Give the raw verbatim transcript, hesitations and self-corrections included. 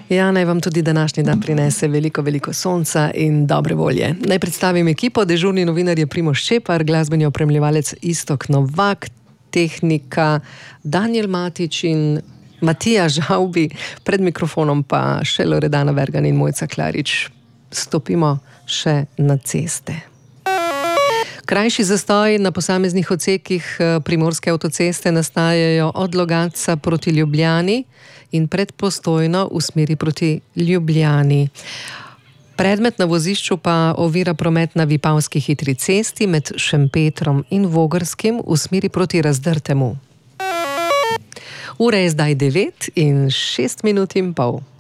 Ja, naj vam tudi današnji dan prinese veliko, veliko sonca in dobre volje. Naj predstavim ekipo. Dežurni novinar je Primož Čepar, glasbeni opremljevalec Iztok Novak, tehnika Danijel Matič in Matija Žavbi, pred mikrofonom pa še Loredana Vergan in Mojca Klarič. Stopimo še na ceste. Krajši zastoji na posameznih odsekih primorske avtoceste nastajajo od Logatca proti Ljubljani in pred Postojno v smeri proti Ljubljani. Predmet na vozišču pa ovira promet na Vipavski hitri cesti med Šempetrom in Vogrskim v smeri proti Razdrtemu. Ura je zdaj devet in šest minut in pol.